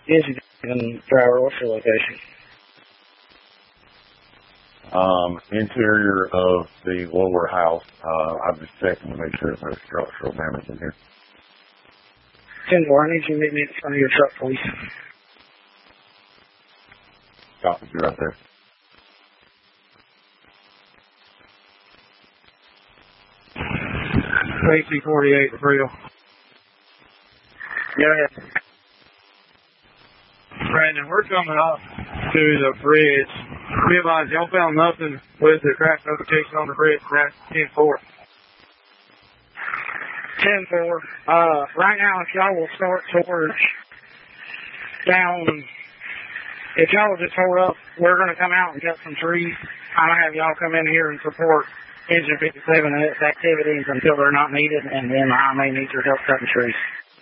Engine and driver, what's your location? Interior of the lower house. I'm just checking to make sure there's no structural damage in here. 10-4, I need you to meet me in front of your truck, please. Copy you right there. AC-48, the Brio. Go ahead. Brandon, we're coming up to the bridge. Realize y'all found nothing with the crash notification on the bridge. That's 10-4. 10-4. Right now, if y'all will start towards down, if y'all will just hold up, we're going to come out and cut some trees. I'm going to have y'all come in here and support Engine 57 and its activities until they're not needed, and then I may need your help cutting trees.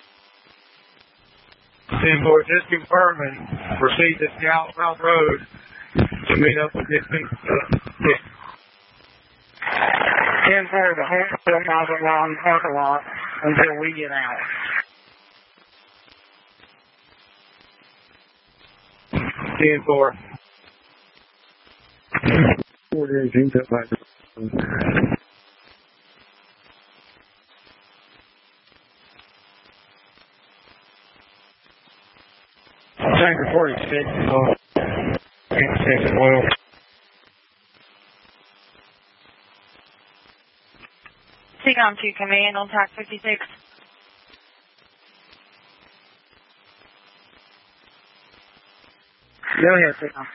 10-4, just confirming, proceed to Scout South Road to meet up with this thing. 10-4, the whole 12 miles along the parking lot until we get out. 10-4. 48, that might be. Tanker 46. Well. Seacom 2 Command on TAC 56. Go ahead, Seacom.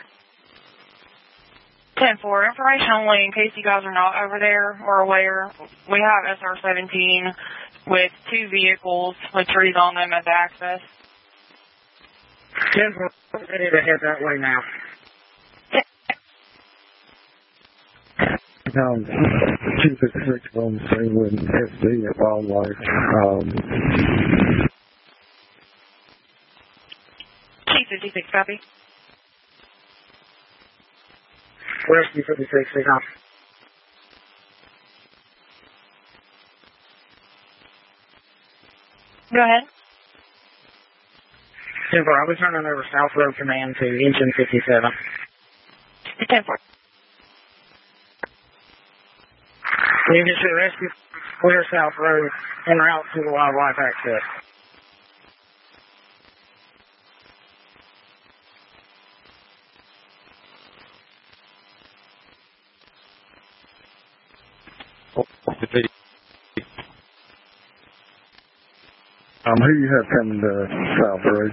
10-4, information only in case you guys are not over there or aware. We have SR-17 with 2 vehicles with trees on them at the access. 10-4, ready to head that way now. 256 on the scene with SD at Wildlife. T56, copy. Rescue 56, Seacom. Go ahead. 10-4, I'll be turning over South Road Command to Engine 57. 10-4. You can see rescue clear South Road en route to the Wildlife access. Who you have coming to South Road?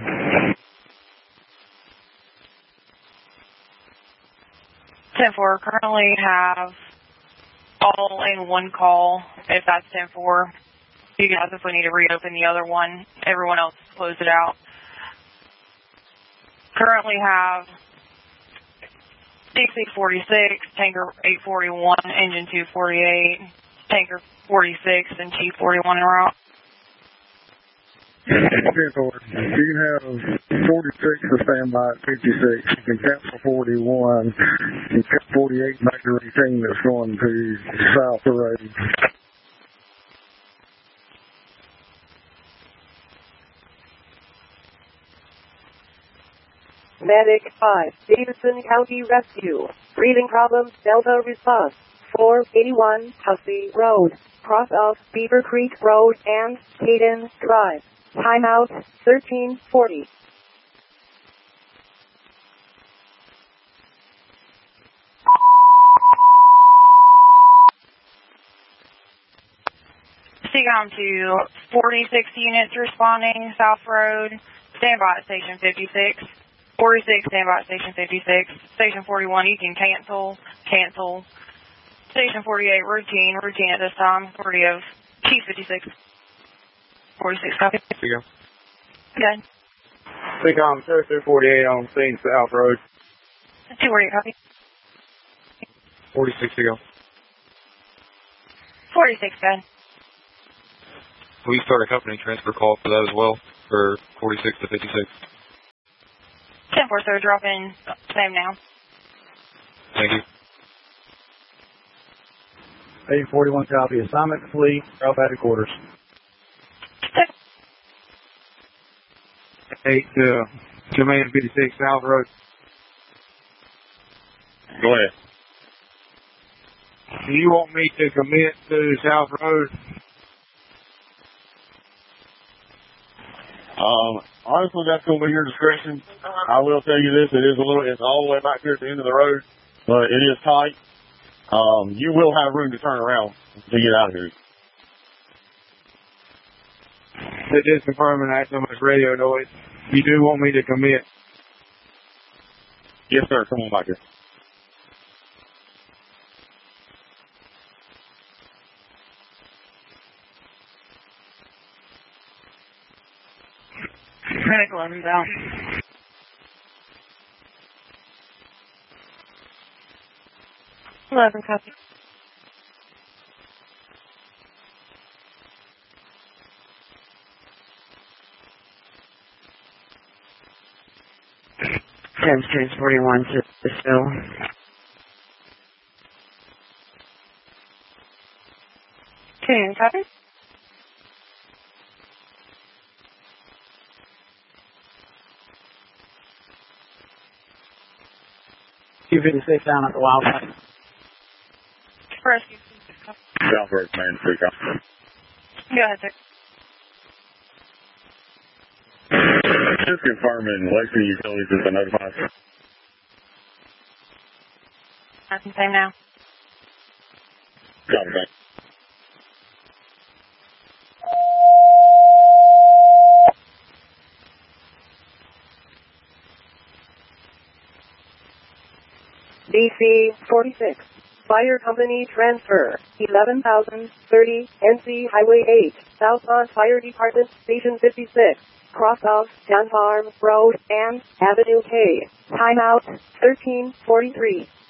Currently have all in one call, if that's 10-4. You guys, if we need to reopen the other one, everyone else close it out. Currently have DC-46, Tanker 841, Engine 248, Tanker 46, and T41 en route. 10-4. You can have 46 to stand by at 56. You can cancel 41. You can 48 back to routine that's going to South Road. Medic 5, Davidson County Rescue. Breathing problems, Delta response. 481 Hussey Road, cross of Beaver Creek Road and Hayden Drive. Timeout 1340. Seacom to 46 units responding, South Road. Stand by at Station 56. 46, stand by at Station 56. Station 41, you can cancel. Station 48, routine at this time. 40 of T56. 46, copy. Seacom. Good. Seacom, 248 on scene, South Road. 248, copy. 46, Seacom. 46, good. We start a company transfer call for that as well, for 46 to 56. 10-4, sir, drop in. Same now. Thank you. 841 copy. Assignment complete. Drop out of quarters. 8 Command 56 South Road. Go ahead. Do you want me to commit to South Road? Honestly, that's going to be your discretion. I will tell you this, it's all the way back here at the end of the road, but it is tight. You will have room to turn around to get out of here. Just confirming that so much radio noise. You do want me to commit? Yes, sir. Come on back here. Panic 11 down. Copy. Trans 41 to Bristol. Can copy? Q56 down at the wildfire. Rescue. South Road, man. Go ahead, sir. Just confirming, Lexington Utilities has been notified. Nothing same now. Copy that. DC 46. Fire Company Transfer, 11,030, NC Highway 8, Southmont Fire Department, Station 56, cross of Dan Farm Road and Avenue K. Timeout, 13:43.